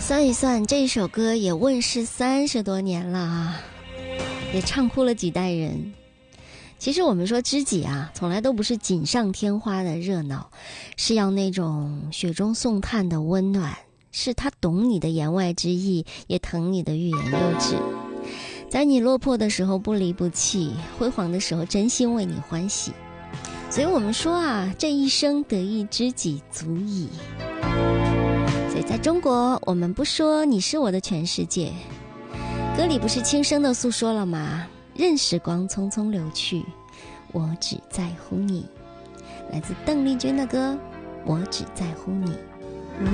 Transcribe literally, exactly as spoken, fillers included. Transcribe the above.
算一算，这一首歌也问世三十多年了啊，也唱哭了几代人。其实我们说知己啊，从来都不是锦上添花的热闹，是要那种雪中送炭的温暖，是他懂你的言外之意，也疼你的欲言又止，在你落魄的时候不离不弃，辉煌的时候真心为你欢喜。所以我们说啊，这一生得一知己足矣。所以在中国，我们不说你是我的全世界，歌里不是轻声的诉说了吗？任时光匆匆流去，我只在乎你。来自邓丽君的歌《我只在乎你》。